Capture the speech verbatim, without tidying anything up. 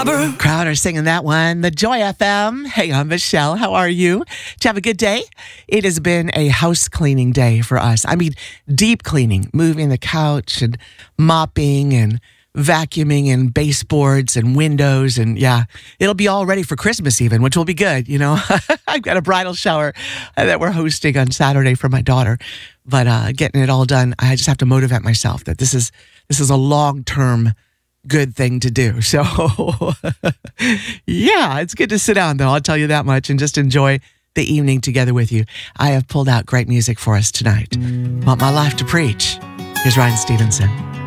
Crowder. Crowder singing that one, the Joy F M. Hey, I'm Michelle. How are you? Did you have a good day? It has been a house cleaning day for us. I mean, deep cleaning, moving the couch and mopping and vacuuming and baseboards and windows. And yeah, it'll be all ready for Christmas even, which will be good. You know, I've got a bridal shower that we're hosting on Saturday for my daughter. But uh, getting it all done, I just have to motivate myself that this is this is a long-term good thing to do. So, yeah, it's good to sit down, though. I'll tell you that much, and just enjoy the evening together with you. I have pulled out great music for us tonight. Want my life to preach? Here's Ryan Stevenson.